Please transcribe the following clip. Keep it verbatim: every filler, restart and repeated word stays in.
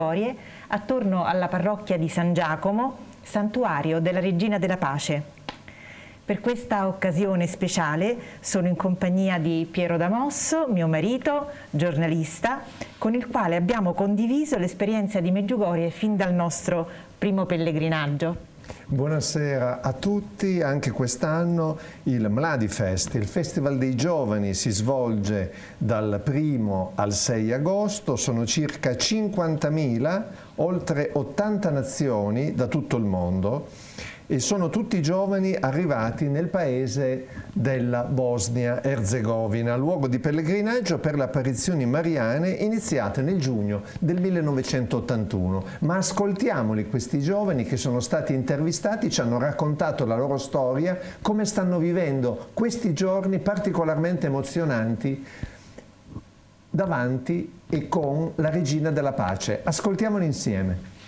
attorno alla parrocchia di San Giacomo, santuario della Regina della Pace. Per questa occasione speciale sono in compagnia di Piero Damosso, mio marito, giornalista, con il quale abbiamo condiviso l'esperienza di Medjugorje fin dal nostro primo pellegrinaggio. Buonasera a tutti. Anche quest'anno il Mladi Fest, il Festival dei Giovani, si svolge dal primo al sei agosto. Sono circa cinquantamila, oltre ottanta nazioni da tutto il mondo, e sono tutti giovani arrivati nel paese della Bosnia-Erzegovina, luogo di pellegrinaggio per le apparizioni mariane iniziate nel giugno del millenovecentottantuno. Ma ascoltiamoli questi giovani che sono stati intervistati, ci hanno raccontato la loro storia, come stanno vivendo questi giorni particolarmente emozionanti davanti e con la Regina della Pace. Ascoltiamoli insieme.